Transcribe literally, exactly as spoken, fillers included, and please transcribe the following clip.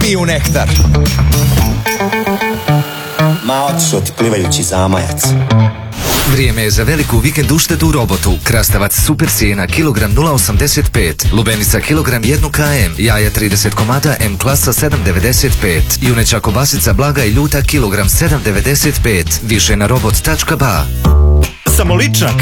Premium nektar. Ma otišao ti plivajući zamajac. Vrijeme je za veliku vikend uštedu u Robotu. Krastavac super cijena kilogram nula osamdeset pet, lubenica kilogram jedan kilogram, jaja trideset komada M klasa sedam devedeset pet, juneća kobasica blaga i ljuta kilogram sedam devedeset pet. Više na robot tačka ba. Samo lična